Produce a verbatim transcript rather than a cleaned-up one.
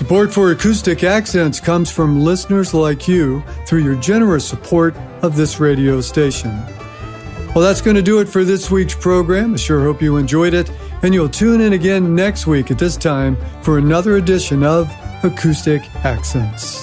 Support for Acoustic Accents comes from listeners like you through your generous support of this radio station. Well, that's going to do it for this week's program. I sure hope you enjoyed it, and you'll tune in again next week at this time for another edition of Acoustic Accents.